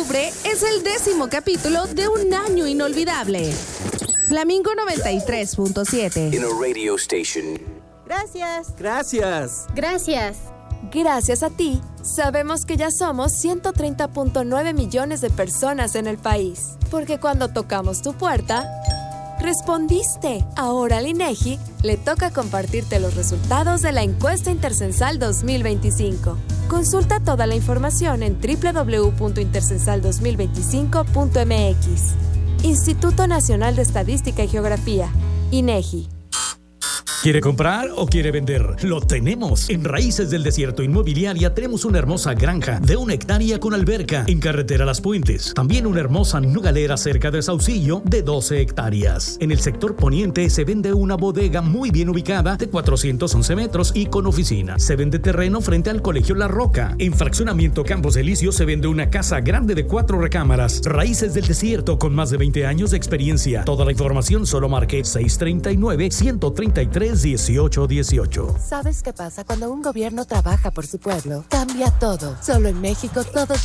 octubre es el 10º capítulo de un año inolvidable. Flamingo 93.7. In a radio station. Gracias. Gracias. Gracias. Gracias a ti, sabemos que ya somos 130.9 millones de personas en el país. Porque cuando tocamos tu puerta, respondiste. Ahora al INEGI le toca compartirte los resultados de la encuesta intercensal 2025. Consulta toda la información en www.intercensal2025.mx. Instituto Nacional de Estadística y Geografía, INEGI. ¿Quiere comprar o quiere vender? Lo tenemos. En Raíces del Desierto Inmobiliaria tenemos una hermosa granja de 1 hectárea con alberca en carretera Las Puentes. También una hermosa nogalera cerca de Saucillo de 12 hectáreas. En el sector poniente se vende una bodega muy bien ubicada de 411 metros y con oficina. Se vende terreno frente al Colegio La Roca. En Fraccionamiento Campos Elíseos se vende una casa grande de 4 recámaras. Raíces del Desierto con más de 20 años de experiencia. Toda la información solo marque 639-133-1818. ¿Sabes qué pasa cuando un gobierno trabaja por su pueblo? Cambia todo. Solo en México todo